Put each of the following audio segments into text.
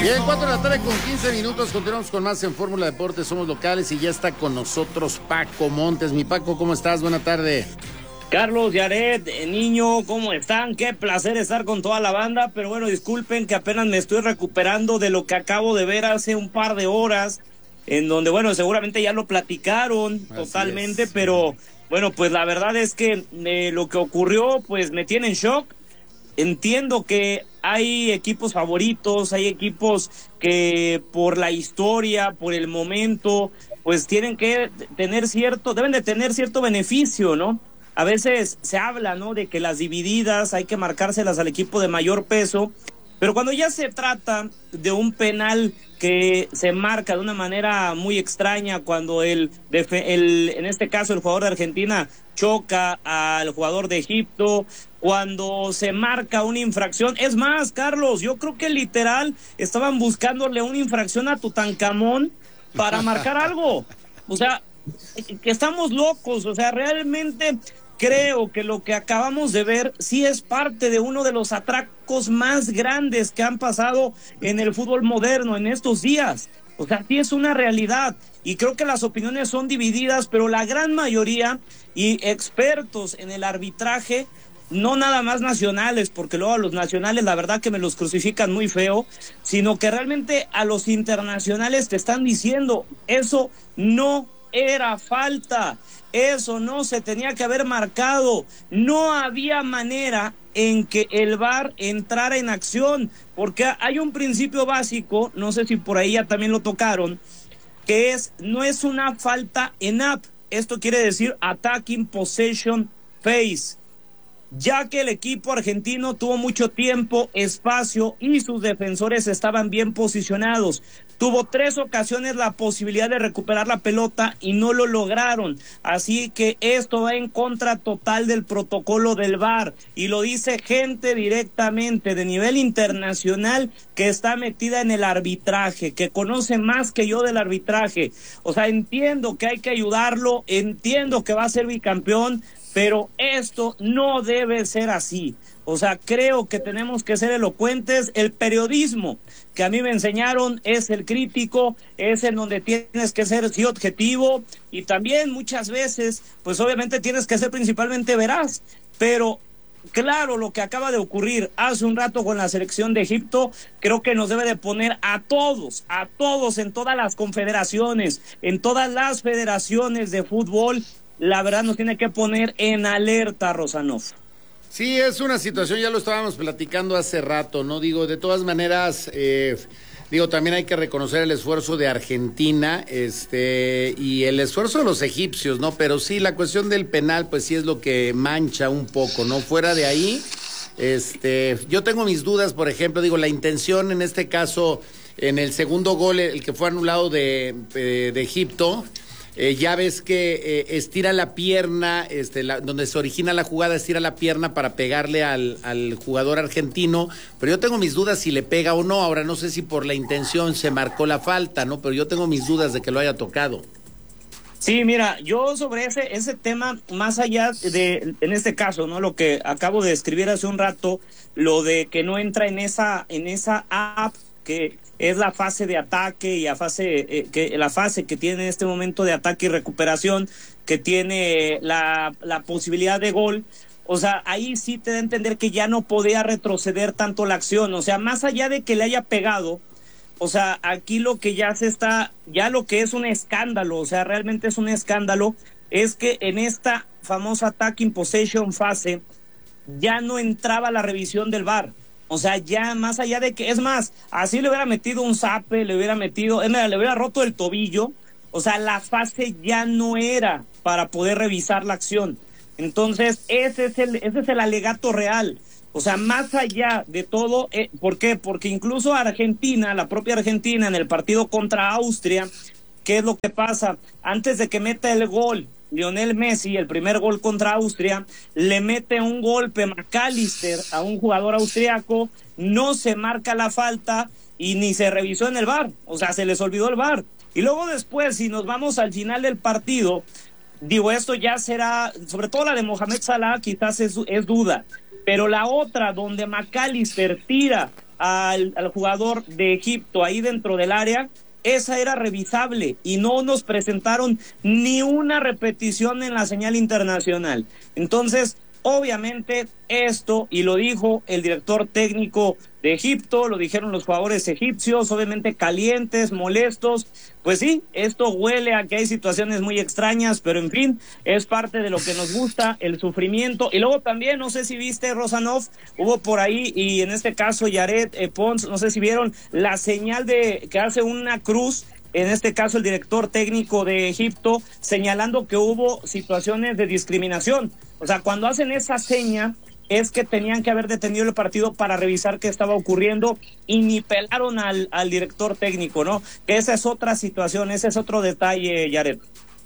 Bien, 4 de la tarde con 15 minutos, continuamos con más en Fórmula Deportes, somos locales y ya está con nosotros Paco Montes. Mi Paco, ¿cómo estás? Buena tarde. Carlos, Yaret, niño, ¿cómo están? Qué placer estar con toda la banda, pero bueno, disculpen que apenas me estoy recuperando de lo que acabo de ver hace un par de horas, en donde, bueno, seguramente ya lo platicaron totalmente, pero bueno, pues la verdad es que lo que ocurrió, pues me tiene en shock. Entiendo que hay equipos favoritos, hay equipos que por la historia, por el momento, pues tienen que deben de tener cierto beneficio, ¿no? A veces se habla, ¿no?, de que las divididas hay que marcárselas al equipo de mayor peso, pero cuando ya se trata de un penal que se marca de una manera muy extraña, cuando en este caso el jugador de Argentina choca al jugador de Egipto, cuando se marca una infracción, es más, Carlos, yo creo que literal estaban buscándole una infracción a Tutankamón para marcar algo, o sea, que estamos locos, o sea, realmente creo que lo que acabamos de ver sí es parte de uno de los atracos más grandes que han pasado en el fútbol moderno en estos días. O sea, sí es una realidad y creo que las opiniones son divididas, pero la gran mayoría y expertos en el arbitraje, no nada más nacionales, porque luego a los nacionales la verdad que me los crucifican muy feo, sino que realmente a los internacionales te están diciendo, eso no era falta, eso no se tenía que haber marcado, no había manera en que el VAR entrara en acción, porque hay un principio básico, no sé si por ahí ya también lo tocaron, que no es una falta en app, esto quiere decir attacking possession phase, ya que el equipo argentino tuvo mucho tiempo, espacio y sus defensores estaban bien posicionados. Tuvo 3 ocasiones la posibilidad de recuperar la pelota y no lo lograron. Así que esto va en contra total del protocolo del VAR. Y lo dice gente directamente de nivel internacional que está metida en el arbitraje, que conoce más que yo del arbitraje. O sea, entiendo que hay que ayudarlo, entiendo que va a ser bicampeón, pero esto no debe ser así. O sea, creo que tenemos que ser elocuentes. El periodismo que a mí me enseñaron es el crítico, es en donde tienes que ser sí objetivo y también muchas veces, pues obviamente tienes que ser principalmente veraz. Pero claro, lo que acaba de ocurrir hace un rato con la selección de Egipto, creo que nos debe de poner a todos en todas las confederaciones, en todas las federaciones de fútbol, la verdad nos tiene que poner en alerta, Rosanov. Sí, es una situación, ya lo estábamos platicando hace rato, ¿no? Digo, de todas maneras, también hay que reconocer el esfuerzo de Argentina, y el esfuerzo de los egipcios, ¿no? Pero sí, la cuestión del penal, pues sí es lo que mancha un poco, ¿no? Fuera de ahí, yo tengo mis dudas, por ejemplo, la intención en este caso, en el segundo gol, el que fue anulado de Egipto, ya ves que estira la pierna, donde se origina la jugada, estira la pierna para pegarle al jugador argentino, pero yo tengo mis dudas si le pega o no. Ahora no sé si por la intención se marcó la falta, ¿no? Pero yo tengo mis dudas de que lo haya tocado. Sí, mira, yo sobre ese tema, más allá de, en este caso, ¿no? Lo que acabo de escribir hace un rato, lo de que no entra en esa app, que es la fase de ataque y la fase que tiene en este momento de ataque y recuperación, que tiene la posibilidad de gol. O sea, ahí sí te da a entender que ya no podía retroceder tanto la acción. O sea, más allá de que le haya pegado, o sea, aquí lo que ya lo que es un escándalo, o sea, realmente es un escándalo, es que en esta famosa attacking possession fase ya no entraba la revisión del VAR. O sea, ya más allá de que, es más, así le hubiera metido un zape, le hubiera roto el tobillo, o sea, la fase ya no era para poder revisar la acción. Entonces, ese es el alegato real. O sea, más allá de todo, ¿por qué? Porque incluso Argentina, la propia Argentina, en el partido contra Austria, ¿qué es lo que pasa? Antes de que meta el gol Lionel Messi, el primer gol contra Austria, le mete un golpe McAllister a un jugador austriaco, no se marca la falta y ni se revisó en el VAR, o sea, se les olvidó el VAR. Y luego después, si nos vamos al final del partido, esto ya será, sobre todo la de Mohamed Salah, quizás es duda, pero la otra donde McAllister tira al jugador de Egipto ahí dentro del área, esa era revisable y no nos presentaron ni una repetición en la señal internacional. Entonces, obviamente esto, y lo dijo el director técnico de Egipto, lo dijeron los jugadores egipcios, obviamente calientes, molestos, pues sí, esto huele a que hay situaciones muy extrañas, pero en fin, es parte de lo que nos gusta, el sufrimiento. Y luego también, no sé si viste, Rosanov, hubo por ahí, y en este caso Yared Pons, no sé si vieron la señal de que hace una cruz, en este caso el director técnico de Egipto, señalando que hubo situaciones de discriminación. O sea, cuando hacen esa seña, es que tenían que haber detenido el partido para revisar qué estaba ocurriendo y ni pelaron al director técnico, ¿no? Que esa es otra situación, ese es otro detalle, Yared.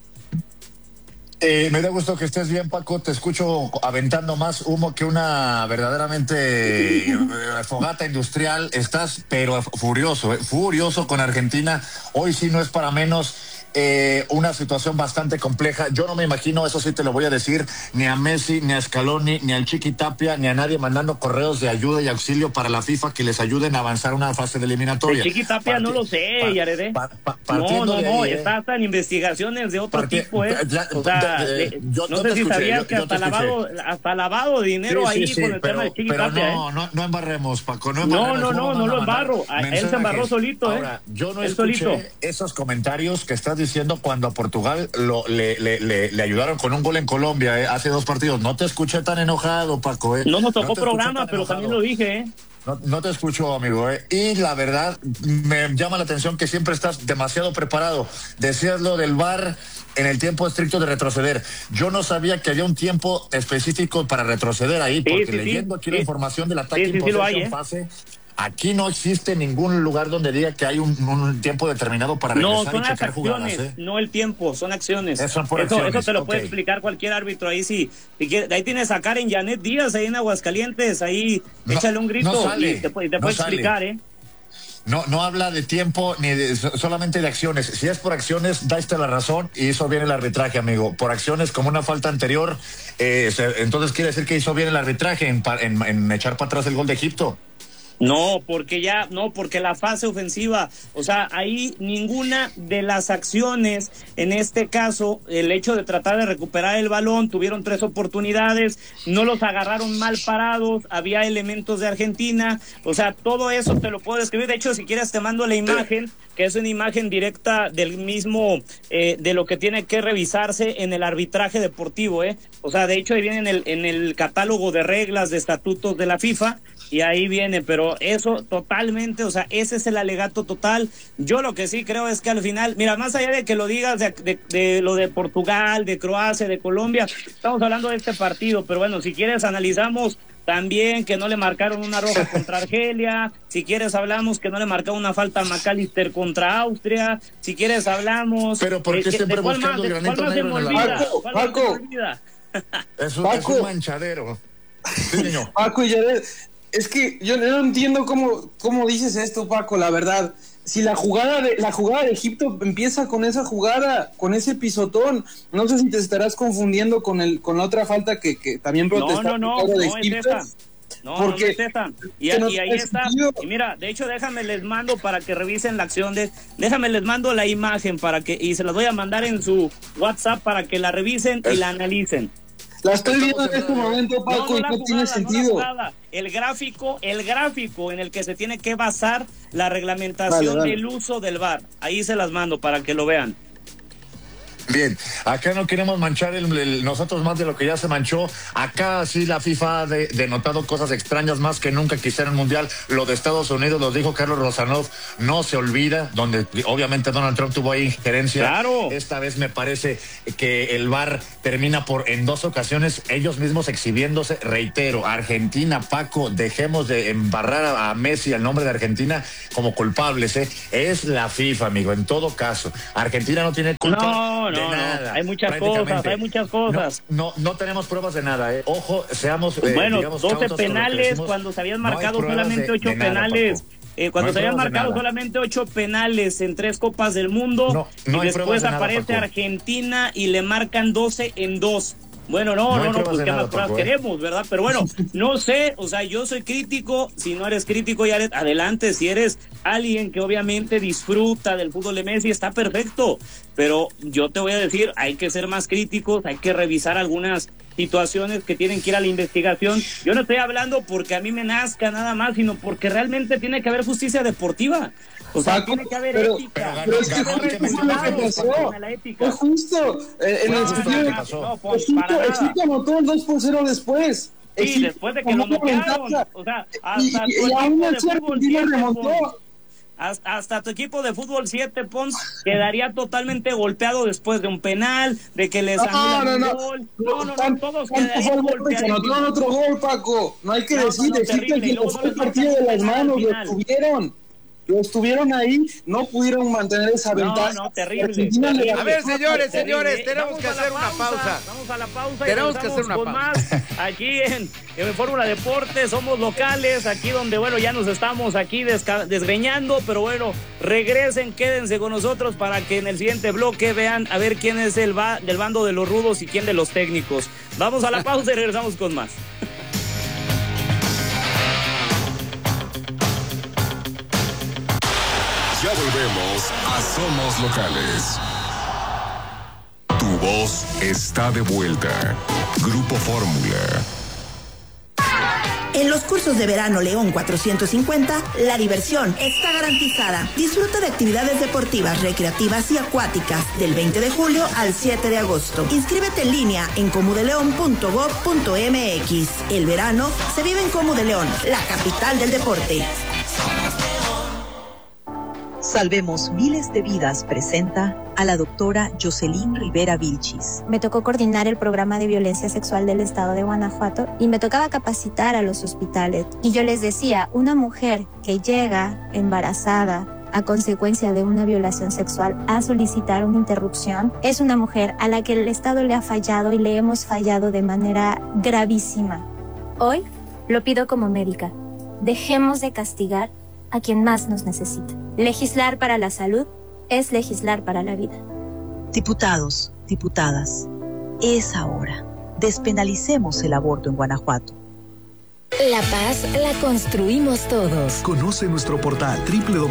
Me da gusto que estés bien, Paco. Te escucho aventando más humo que una verdaderamente fogata industrial. Estás, pero furioso con Argentina. Hoy sí no es para menos. Una situación bastante compleja. Yo no me imagino, eso sí te lo voy a decir, ni a Messi, ni a Scaloni, ni al Chiqui Tapia, ni a nadie mandando correos de ayuda y auxilio para la FIFA que les ayuden a avanzar una fase de eliminatoria. El Chiqui Tapia no lo sé, Yared. No, está hasta en investigaciones de otro tipo, O sea, no sé si sabías que hasta lavado de dinero con el tema de Chiqui Tapia. No embarremos, Paco, no lo embarro. Él se embarró solito, Ahora, yo no escuché esos comentarios que estás diciendo cuando a Portugal le ayudaron con un gol en Colombia, hace 2 partidos. No te escuché tan enojado, Paco. No nos tocó programa, pero también lo dije, No te escucho, amigo, Y la verdad, me llama la atención que siempre estás demasiado preparado. Decías lo del VAR en el tiempo estricto de retroceder. Yo no sabía que había un tiempo específico para retroceder ahí, porque leyendo aquí la información del ataque en posesión fase, aquí no existe ningún lugar donde diga que hay un tiempo determinado para regresar y checar jugadas. No el tiempo, son acciones. Eso te lo puede explicar cualquier árbitro ahí. Si quieres, ahí tienes a Karen Janet Díaz ahí en Aguascalientes, ahí échale un grito y te puede explicar, No habla de tiempo ni solamente de acciones. Si es por acciones, da la razón y hizo bien el arbitraje, amigo. Por acciones como una falta anterior, entonces quiere decir que hizo bien el arbitraje en echar para atrás el gol de Egipto. No, porque la fase ofensiva, o sea, ahí ninguna de las acciones, en este caso, el hecho de tratar de recuperar el balón, tuvieron 3 oportunidades, no los agarraron mal parados, había elementos de Argentina, o sea, todo eso te lo puedo describir. De hecho, si quieres te mando la imagen, que es una imagen directa del mismo, de lo que tiene que revisarse en el arbitraje deportivo, O sea, de hecho ahí viene en el catálogo de reglas, de estatutos de la FIFA, y ahí viene, pero eso totalmente, o sea, ese es el alegato total. Yo lo que sí creo es que al final, mira, más allá de que lo digas de lo de Portugal, de Croacia, de Colombia, estamos hablando de este partido, pero bueno, si quieres analizamos también que no le marcaron una roja contra Argelia, si quieres hablamos que no le marcaron una falta a McAllister contra Austria, si quieres hablamos... Pero ¿por qué siempre buscando el granito negro en la Paco, es un manchadero. Sí, niño. Paco y Yared, es que yo no entiendo cómo dices esto, Paco, la verdad. Si la jugada de Egipto empieza con esa jugada, con ese pisotón, no sé si te estarás confundiendo con la otra falta que también protestaron. No es esa. No es esa. Y ahí está. Y mira, de hecho, déjame les mando para que revisen la acción déjame les mando la imagen y se las voy a mandar en su WhatsApp para que la revisen y la analicen. La estoy viendo en este momento, Paco, y no tiene sentido. El gráfico en el que se tiene que basar la reglamentación del uso del VAR. Ahí se las mando para que lo vean. Bien, acá no queremos manchar nosotros más de lo que ya se manchó. Acá sí la FIFA ha denotado cosas extrañas más que nunca quizá en el Mundial. Lo de Estados Unidos, lo dijo Carlos Rosanov, no se olvida, donde obviamente Donald Trump tuvo ahí injerencia. Claro. Esta vez me parece que el VAR termina en 2 ocasiones ellos mismos exhibiéndose. Reitero, Argentina, Paco, dejemos de embarrar a Messi, al nombre de Argentina, como culpables, Es la FIFA, amigo, en todo caso. Argentina no tiene culpa. No, hay muchas cosas. No tenemos pruebas de nada, Ojo, seamos... bueno, 12 penales cuando se habían marcado solamente 8 penales. Cuando se habían marcado solamente 8 penales en 3 Copas del Mundo, y después aparece Argentina y le marcan 12 en 2. Bueno, no, pues qué más pruebas queremos, ¿verdad? Pero bueno, no sé, o sea, yo soy crítico. Si no eres crítico, Yaret, adelante. Si eres alguien que obviamente disfruta del fútbol de Messi, está perfecto. Pero yo te voy a decir, hay que ser más críticos, hay que revisar algunas situaciones que tienen que ir a la investigación. Yo no estoy hablando porque a mí me nazca nada más, sino porque realmente tiene que haber justicia deportiva. O sea, tiene que haber ética. Pero es que fue justo. En el sentido Egipto anotó el 2-0 después. Sí, después de que lo noquearon. O sea, hasta tu equipo de fútbol 7, remontó. Hasta tu equipo de fútbol 7, Pons, quedaría totalmente golpeado después de un penal, de que les anulan un gol. No, todos quedarían golpeados. Anotaron otro gol, Paco. No hay que decir, Egipto que les fue el partido de las manos, lo estuvieron ahí, no pudieron mantener esa ventaja. No, terrible. A ver, señores, tenemos que hacer una pausa. Vamos a la pausa. Tenemos que hacer una pausa. Más aquí en Fórmula Deportes, somos locales, aquí donde, bueno, ya nos estamos aquí desgreñando, pero bueno, regresen, quédense con nosotros para que en el siguiente bloque vean a ver quién es del bando de los rudos y quién de los técnicos. Vamos a la pausa y regresamos con más. Ya volvemos a Somos Locales. Tu voz está de vuelta. Grupo Fórmula. En los cursos de verano León 450, la diversión está garantizada. Disfruta de actividades deportivas, recreativas y acuáticas del 20 de julio al 7 de agosto. Inscríbete en línea en comudeleon.gov.mx. El verano se vive en Comu de León, la capital del deporte. Salvemos Miles de Vidas presenta a la doctora Jocelyn Rivera Vilchis. Me tocó coordinar el programa de violencia sexual del estado de Guanajuato y me tocaba capacitar a los hospitales. Y yo les decía, una mujer que llega embarazada a consecuencia de una violación sexual a solicitar una interrupción, es una mujer a la que el Estado le ha fallado y le hemos fallado de manera gravísima. Hoy lo pido como médica. Dejemos de castigar a quien más nos necesita. Legislar para la salud es legislar para la vida. Diputados, diputadas, es ahora. Despenalicemos el aborto en Guanajuato. La paz la construimos todos. Conoce nuestro portal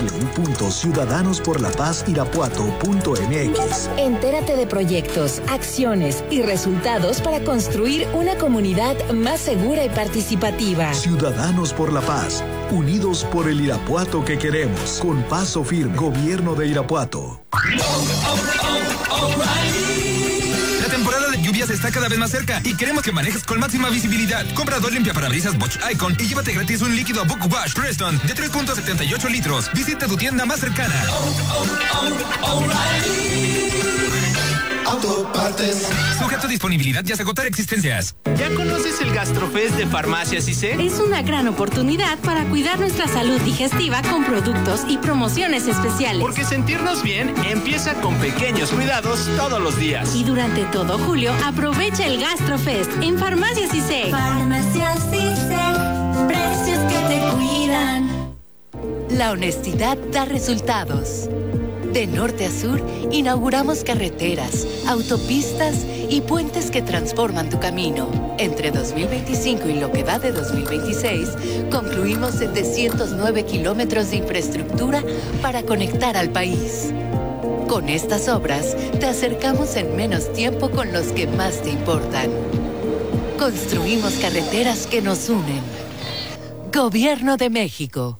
www.ciudadanosporlapazirapuato.mx. Entérate de proyectos, acciones y resultados para construir una comunidad más segura y participativa. Ciudadanos por la Paz, unidos por el Irapuato que queremos. Con paso firme, Gobierno de Irapuato. La temporada de lluvias está cada vez más cerca y queremos que manejes con máxima visibilidad. Compra 2 limpiaparabrisas Bosch Icon y llévate gratis un líquido Book Wash Preston de 3.78 litros. Visita tu tienda más cercana. Autopartes. Sujeto a disponibilidad y hasta agotar existencias. ¿Ya conoces el Gastrofest de Farmacias IC? Es una gran oportunidad para cuidar nuestra salud digestiva con productos y promociones especiales. Porque sentirnos bien empieza con pequeños cuidados todos los días. Y durante todo julio, aprovecha el Gastrofest en Farmacias IC. Farmacias IC, precios que te cuidan. La honestidad da resultados. De norte a sur, inauguramos carreteras, autopistas y puentes que transforman tu camino. Entre 2025 y lo que va de 2026, concluimos 709 kilómetros de infraestructura para conectar al país. Con estas obras, te acercamos en menos tiempo con los que más te importan. Construimos carreteras que nos unen. Gobierno de México.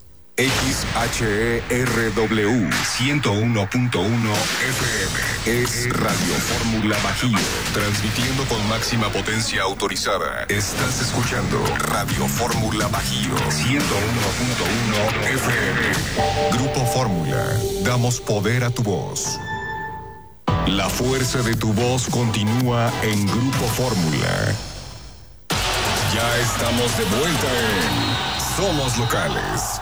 XHERW 101.1 FM es Radio Fórmula Bajío, transmitiendo con máxima potencia autorizada. Estás escuchando Radio Fórmula Bajío 101.1 FM. Grupo Fórmula, damos poder a tu voz. La fuerza de tu voz continúa en Grupo Fórmula. Ya estamos de vuelta en Somos Locales.